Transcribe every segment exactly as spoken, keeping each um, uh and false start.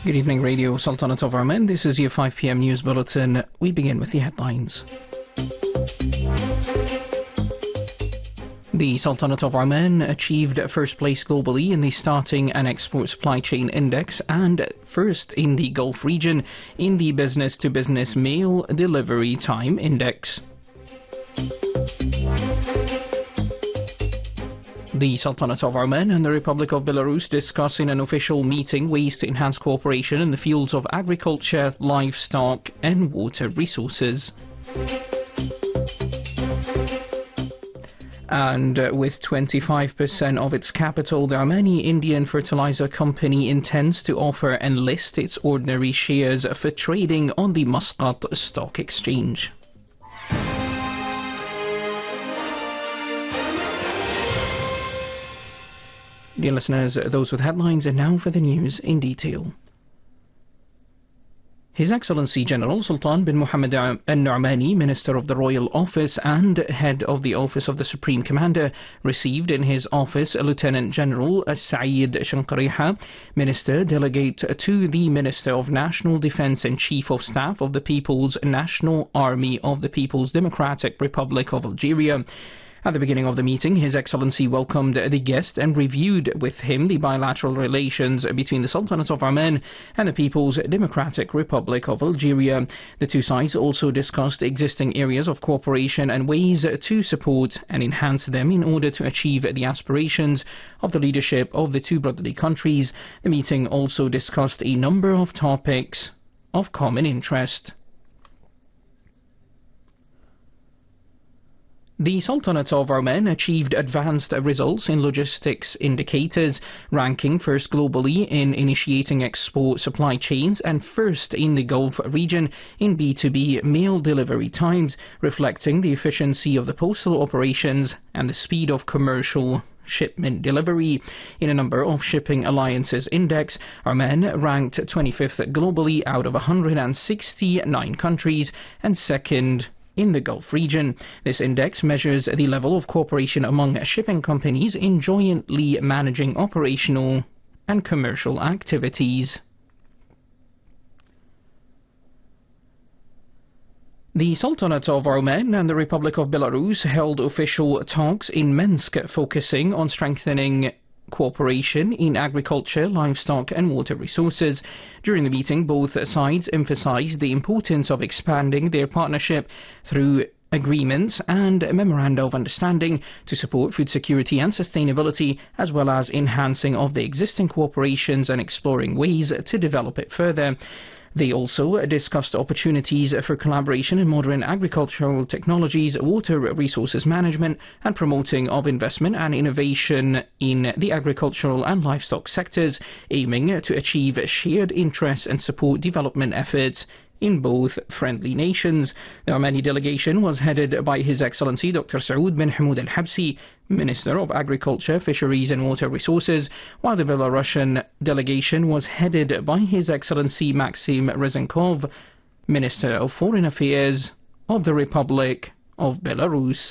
Good evening, Radio Sultanate of Oman. This is your five p m news bulletin. We begin with the headlines. The Sultanate of Oman achieved first place globally in the Starting and Export Supply Chain Index and first in the Gulf region in the Business-to-Business Mail Delivery Time Index. The Sultanate of Oman and the Republic of Belarus discuss in an official meeting ways to enhance cooperation in the fields of agriculture, livestock and water resources. And uh, with twenty-five percent of its capital, the Omani Indian Fertilizer Company intends to offer and list its ordinary shares for trading on the Muscat Stock Exchange. Dear listeners, those with headlines, and now for the news in detail. His Excellency General Sultan bin Mohammed Al Nu'mani, Minister of the Royal Office and Head of the Office of the Supreme Commander, received in his office Lieutenant General Saeed Shanqariha, Minister Delegate to the Minister of National Defence and Chief of Staff of the People's National Army of the People's Democratic Republic of Algeria. At the beginning of the meeting, His Excellency welcomed the guest and reviewed with him the bilateral relations between the Sultanate of Oman and the People's Democratic Republic of Algeria. The two sides also discussed existing areas of cooperation and ways to support and enhance them in order to achieve the aspirations of the leadership of the two brotherly countries. The meeting also discussed a number of topics of common interest. The Sultanate of Oman achieved advanced results in logistics indicators, ranking first globally in initiating export supply chains and first in the Gulf region in B two B mail delivery times, reflecting the efficiency of the postal operations and the speed of commercial shipment delivery. In a number of shipping alliances index, Oman ranked twenty-fifth globally out of one hundred sixty-nine countries and second in the Gulf region. This index measures the level of cooperation among shipping companies in jointly managing operational and commercial activities. The Sultanate of Oman and the Republic of Belarus held official talks in Minsk focusing on strengthening cooperation in agriculture, livestock and water resources. During the meeting, both sides emphasized the importance of expanding their partnership through agreements and memoranda of understanding to support food security and sustainability, as well as enhancing of the existing cooperations and exploring ways to develop it further. They also discussed opportunities for collaboration in modern agricultural technologies, water resources management, and promoting of investment and innovation in the agricultural and livestock sectors, aiming to achieve shared interests and support development efforts in both friendly nations. The Omani delegation was headed by His Excellency Doctor Saoud bin Hamoud Al-Habsi, Minister of Agriculture, Fisheries and Water Resources, while the Belarusian delegation was headed by His Excellency Maxim Rezenkov, Minister of Foreign Affairs of the Republic of Belarus.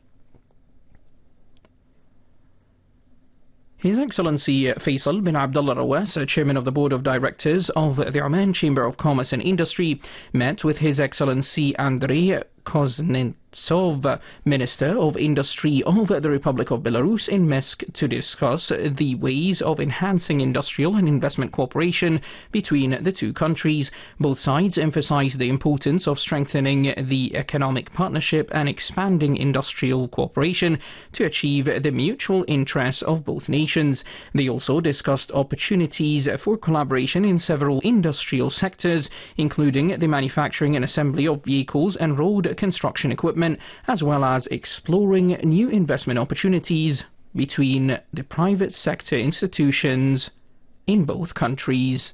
His Excellency Faisal bin Abdullah Rawas, Chairman of the Board of Directors of the Oman Chamber of Commerce and Industry, met with His Excellency Andrei Kuznetsov, Minister of Industry of the Republic of Belarus, in Minsk to discuss the ways of enhancing industrial and investment cooperation between the two countries. Both sides emphasized the importance of strengthening the economic partnership and expanding industrial cooperation to achieve the mutual interests of both nations. They also discussed opportunities for collaboration in several industrial sectors, including the manufacturing and assembly of vehicles and road construction equipment, as well as exploring new investment opportunities between the private sector institutions in both countries.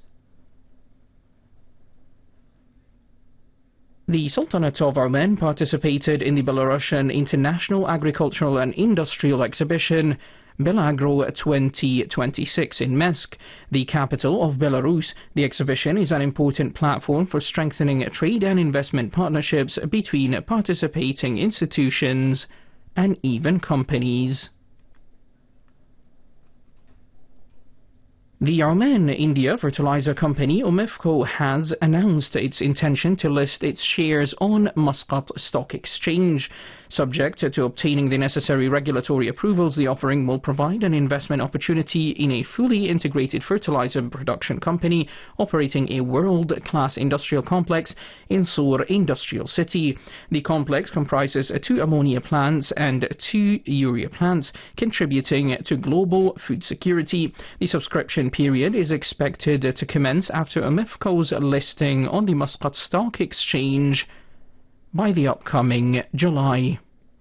The Sultanate of Oman participated in the Belarusian International Agricultural and Industrial Exhibition Belagro twenty twenty-six in Minsk, the capital of Belarus. The exhibition is an important platform for strengthening trade and investment partnerships between participating institutions and even companies. The Oman India fertilizer company Omifco has announced its intention to list its shares on Muscat Stock Exchange. Subject to obtaining the necessary regulatory approvals, the offering will provide an investment opportunity in a fully integrated fertilizer production company operating a world-class industrial complex in Soor Industrial City. The complex comprises two ammonia plants and two urea plants, contributing to global food security. The subscription period is expected to commence after Omifco's listing on the Muscat Stock Exchange by the upcoming July.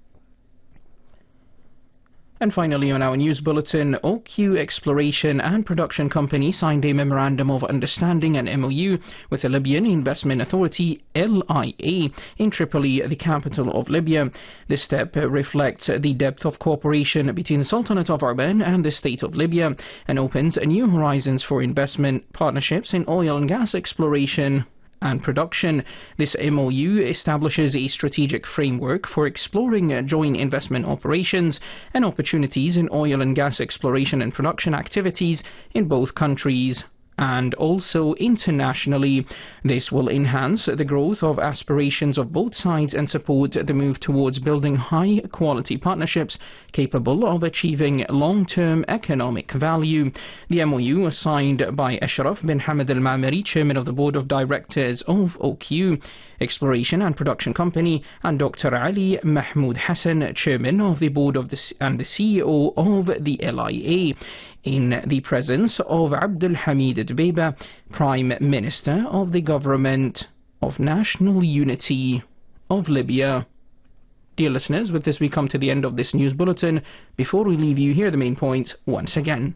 And finally, on our news bulletin, O Q Exploration and Production Company signed a Memorandum of Understanding, an M O U, with the Libyan Investment Authority, L I A, in Tripoli, the capital of Libya. This step reflects the depth of cooperation between the Sultanate of Oman and the State of Libya and opens new horizons for investment partnerships in oil and gas exploration and production. This M O U establishes a strategic framework for exploring joint investment operations and opportunities in oil and gas exploration and production activities in both countries and also internationally. This will enhance the growth of aspirations of both sides and support the move towards building high-quality partnerships capable of achieving long-term economic value. The M O U was signed by Ashraf bin Hamad al-Mamari, Chairman of the Board of Directors of O Q Exploration and Production Company, and Doctor Ali Mahmoud Hassan, Chairman of the Board of the and the C E O of the L I A, in the presence of Abdul Hamid Dbeiba, Prime Minister of the Government of National Unity of Libya. Dear listeners, with this we come to the end of this news bulletin. Before we leave you, here are the main points once again.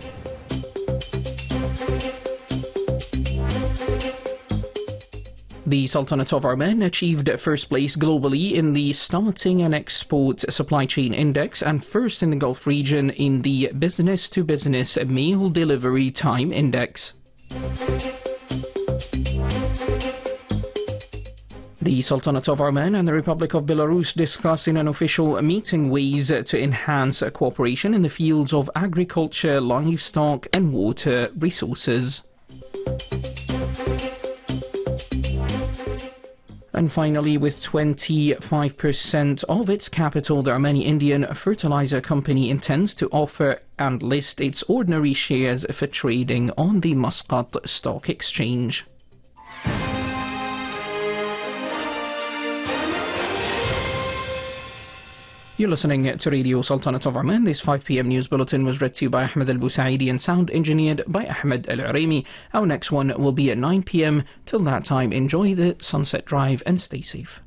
The Sultanate of Oman achieved first place globally in the Starting and Export Supply Chain Index and first in the Gulf region in the Business-to-Business Mail Delivery Time Index. The Sultanate of Oman and the Republic of Belarus discuss in an official meeting ways to enhance cooperation in the fields of agriculture, livestock and water resources. And finally, with twenty-five percent of its capital, the Omani Indian fertilizer company intends to offer and list its ordinary shares for trading on the Muscat Stock Exchange. You're listening to Radio Sultanate of Oman. This five p m news bulletin was read to you by Ahmed Al-Busaidi and sound engineered by Ahmed Al-Arimi. Our next one will be at nine p m Till that time, enjoy the sunset drive and stay safe.